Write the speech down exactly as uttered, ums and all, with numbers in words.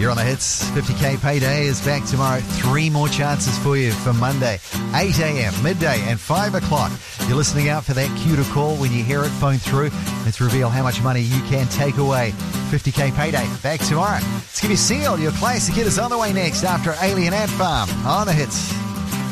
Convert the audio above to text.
You're on the hits. fifty K payday is back tomorrow. Three more chances for you for Monday. eight a.m, midday and five o'clock. You're listening out for that cue to call. When you hear it, phone through. Let's reveal how much money you can take away. fifty K payday back tomorrow. Let's give you Seal. Your classic hit is on the way next after Alien Ant Farm on the hits.